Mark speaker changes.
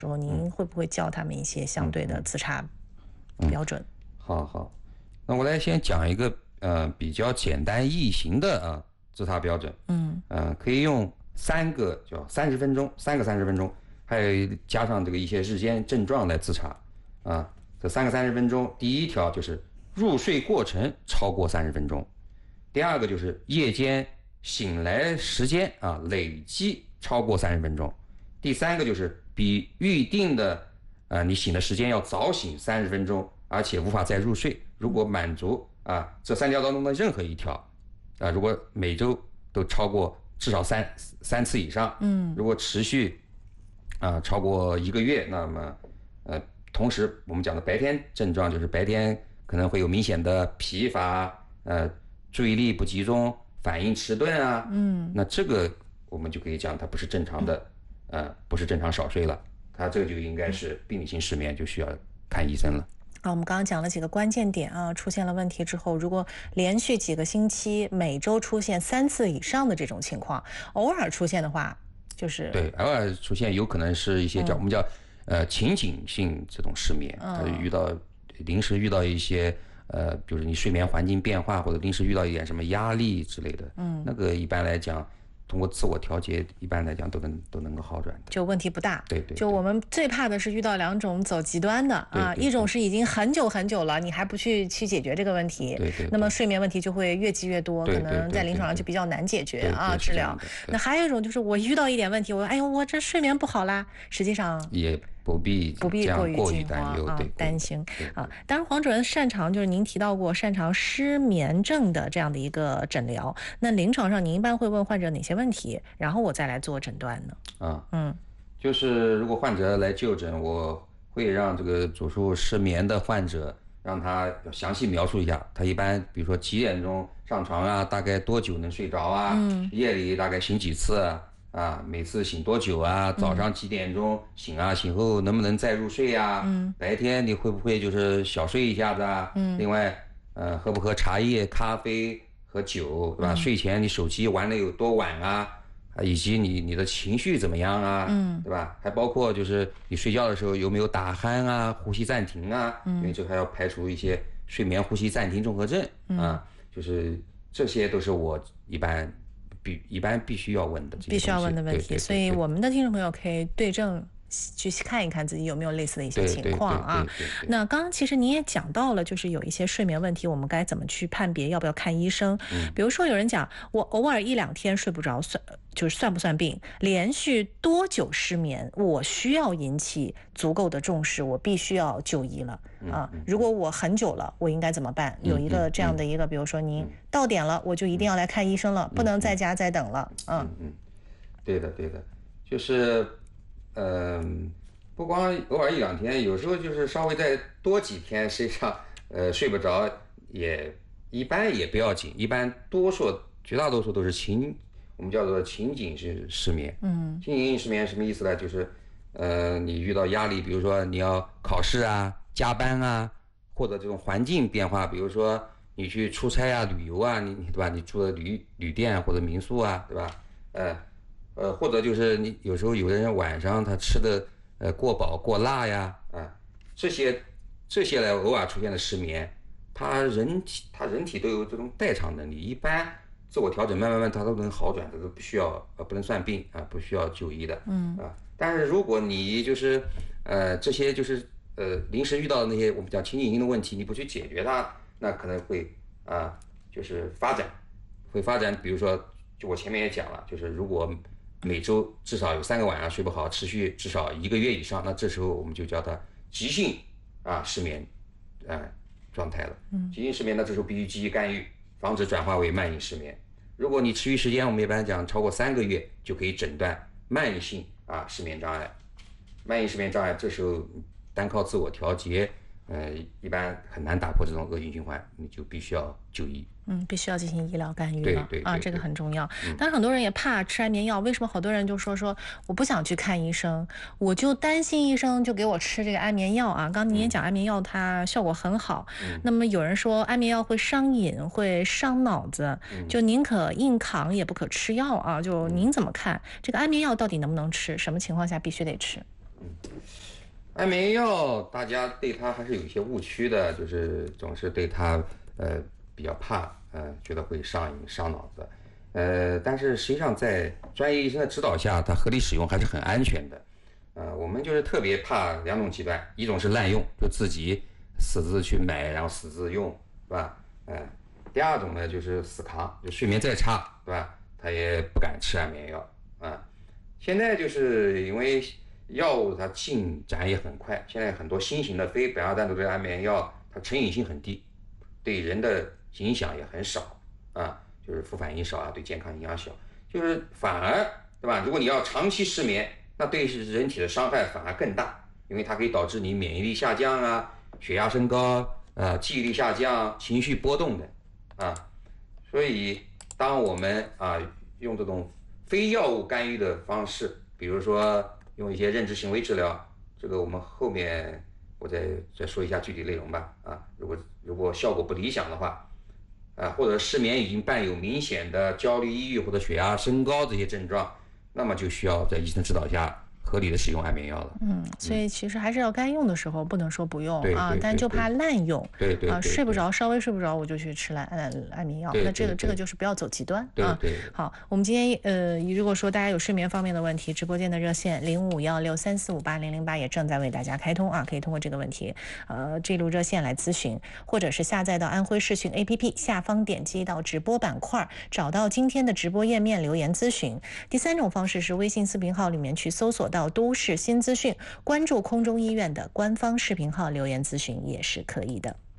Speaker 1: 说，您会不会教他们一些相对的自查标准？
Speaker 2: 好，那我来先讲一个比较简单易行的自查标准。可以用3个叫30分钟，3个30分钟，还有加上这个一些日间症状来自查这3个30分钟，第一条就是入睡过程超过30分钟，第二个就是夜间醒来时间累计超过30分钟，第三个就是比预定的你醒的时间要早醒30分钟，而且无法再入睡。如果满足这3条当中的任何一条如果每周都超过至少三次以上，如果持续超过1个月，那么同时我们讲的白天症状就是白天可能会有明显的疲乏，注意力不集中，反应迟钝那这个我们就可以讲它不是正常的，不是正常少睡了，它这个就应该是病理性失眠，就需要看医生了。
Speaker 1: 我们刚刚讲了几个关键点出现了问题之后，如果连续几个星期每周出现3次以上的这种情况，偶尔出现的话，就是
Speaker 2: 对，偶尔出现有可能是一些我们叫情景性这种失眠，临时遇到一些就是你睡眠环境变化，或者临时遇到一点什么压力之类的，那个一般来讲通过自我调节，一般来讲都能够好转的，
Speaker 1: 就问题不大。
Speaker 2: 对，
Speaker 1: 就我们最怕的是遇到2种走极端的一种是已经很久了，你还不去解决这个问题，
Speaker 2: 对，
Speaker 1: 那么睡眠问题就会越积越多，可能在临床上就比较难解决治疗。那还有一种就是我遇到一点问题，我这睡眠不好啦，实际上
Speaker 2: 也不必过于担忧
Speaker 1: 担心当然黄主任擅长就是您提到过擅长失眠症的这样的一个诊疗，那临床上您一般会问患者哪些问题，然后我再来做诊断呢？
Speaker 2: 就是如果患者来就诊，我会让这个主诉失眠的患者让他详细描述一下，他一般比如说几点钟上床大概多久能睡着夜里大概醒几次每次醒多久早上几点钟醒醒后能不能再入睡白天你会不会就是小睡一下子另外喝不喝茶叶、咖啡和酒，对吧？睡前你手机玩的有多晚以及你的情绪怎么样对吧？还包括就是你睡觉的时候有没有打鼾呼吸暂停因为这还要排除一些睡眠呼吸暂停综合症就是这些都是我一般必须要问的
Speaker 1: 问题，所以我们的听众朋友可以对症去看一看自己有没有类似的一些情况那刚刚其实您也讲到了，就是有一些睡眠问题，我们该怎么去判别要不要看医生？比如说有人讲我偶尔1-2天睡不着，算不算病？连续多久失眠，我需要引起足够的重视，我必须要就医了如果我很久了，我应该怎么办？有一个这样的一个，比如说您到点了，我就一定要来看医生了，不能在家再等了
Speaker 2: 对的，就是不光偶尔1-2天，有时候就是稍微再多几天，实际上睡不着一般也不要紧，一般绝大多数都是我们叫做情景性失眠。情景性失眠什么意思呢？就是你遇到压力，比如说你要考试加班或者这种环境变化，比如说你去出差旅游你对吧？你住的旅店或者民宿对吧？或者就是你有时候有的人晚上他吃的过饱过辣这些来偶尔出现的失眠，他人体都有这种代偿能力，一般自我调整慢慢它都能好转，这都不能算病不需要就医的但是如果你就是这些就是临时遇到的那些我们讲情景性的问题，你不去解决它，那可能会就是发展，比如说就我前面也讲了，就是如果每周至少有3个晚上睡不好，持续至少1个月以上，那这时候我们就叫它急性失眠状态了。急性失眠呢，这时候必须积极干预，防止转化为慢性失眠。如果你持续时间，我们一般讲超过3个月，就可以诊断慢性失眠障碍。慢性失眠障碍这时候单靠自我调节一般很难打破这种恶性循环，你就必须要就医。
Speaker 1: 必须要进行医疗干预了
Speaker 2: 对
Speaker 1: 这个很重要。但是很多人也怕吃安眠药，为什么好多人就说我不想去看医生，我就担心医生就给我吃这个安眠药刚您也讲安眠药它效果很好那么有人说安眠药会上瘾，会伤脑子就宁可硬扛也不可吃药就您怎么看这个安眠药到底能不能吃，什么情况下必须得吃？
Speaker 2: 安眠药大家对它还是有一些误区的，就是总是对它比较怕，觉得会上瘾伤脑子。但是实际上在专业医生的指导下，它合理使用还是很安全的。我们就是特别怕两种极端，一种是滥用，就自己私自去买，然后私自用，是吧？第二种呢就是死扛，就睡眠再差，对吧？他也不敢吃安眠药啊。现在就是因为药物它进展也很快，现在很多新型的非苯二氮的安眠药，它成瘾性很低，对人的影响也很少啊，就是副反应少啊，对健康影响小，就是反而对吧？如果你要长期失眠，那对人体的伤害反而更大，因为它可以导致你免疫力下降啊，血压升高，记忆力下降，情绪波动的啊。所以当我们用这种非药物干预的方式，比如说用一些认知行为治疗，这个我们后面我再说一下具体内容吧如果效果不理想的话，或者失眠已经伴有明显的焦虑、抑郁或者血压升高这些症状，那么就需要在医生指导下合理的使用安眠药了。
Speaker 1: 所以其实还是要该用的时候不能说不用但就怕滥用。睡不着，稍微睡不着我就去吃安眠药，那这个就是不要走极端好，我们今天如果说大家有睡眠方面的问题，直播间的热线051634580008也正在为大家开通可以通过这个问题这路热线来咨询，或者是下载到安徽视讯 APP 下方点击到直播板块，找到今天的直播页面留言咨询。第三种方式是微信视频号里面去搜索到都市新资讯，关注空中医院的官方视频号留言咨询也是可以的。